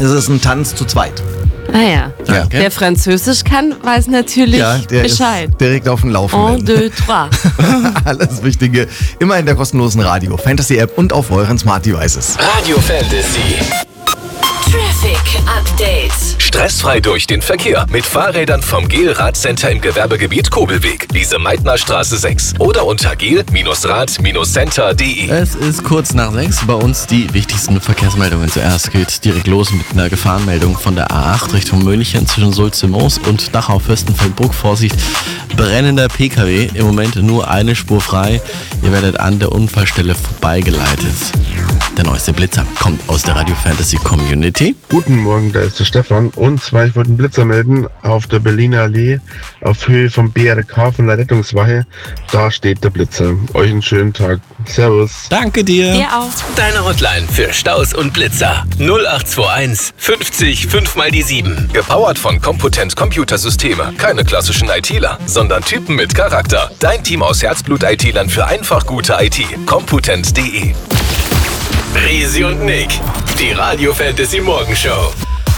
Es ist ein Tanz zu zweit. Ah ja. Ja. Wer Französisch kann, weiß natürlich Der Bescheid. ist direkt auf dem Laufenden. 1, 2, 3. Alles Wichtige immer in der kostenlosen Radio Fantasy App und auf euren Smart Devices. Radio Fantasy. Traffic Update. Stressfrei durch den Verkehr mit Fahrrädern vom GEL-Radcenter im Gewerbegebiet Kobelweg, Lise-Meitner-Straße 6 oder unter gel-rad-center.de. Es ist kurz nach 6, bei uns die wichtigsten Verkehrsmeldungen. Zuerst geht direkt los mit einer Gefahrenmeldung von der A8 Richtung München zwischen Sulze-Moos und Dachau-Fürstenfeldbruck. Vorsicht, brennender PKW, im Moment nur eine Spur frei. Ihr werdet an der Unfallstelle vorbeigeleitet. Der neueste Blitzer kommt aus der Radio Fantasy Community. Guten Morgen, da ist der Stefan. Und zwar, ich wollte einen Blitzer melden auf der Berliner Allee auf Höhe vom BRK von der Rettungswache. Da steht der Blitzer. Euch einen schönen Tag. Servus. Danke dir. Dir auch. Deine Hotline für Staus und Blitzer. 0821 50 5 mal die 7. Gepowert von Computent Computersysteme. Keine klassischen ITler, sondern Typen mit Charakter. Dein Team aus Herzblut-ITlern für einfach gute IT. Computent.de. Risi und Nick, die Radio Fantasy Morgenshow.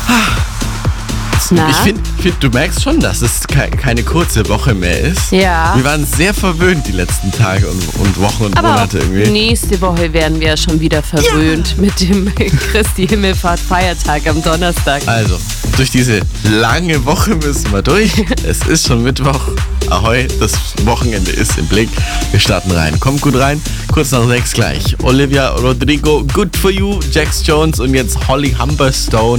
Na? Ich finde, du merkst schon, dass es keine kurze Woche mehr ist. Ja. Wir waren sehr verwöhnt die letzten Tage und Wochen und Aber Monate auch irgendwie. nächste Woche werden wir schon wieder verwöhnt mit dem Christi Himmelfahrt Feiertag am Donnerstag. Also, durch diese lange Woche müssen wir durch. Es ist schon Mittwoch. Ahoi, das Wochenende ist im Blick. Wir starten rein. Kommt gut rein. Kurz nach 6 gleich. Olivia Rodrigo, Good For You, Jax Jones und jetzt Holly Humberstone.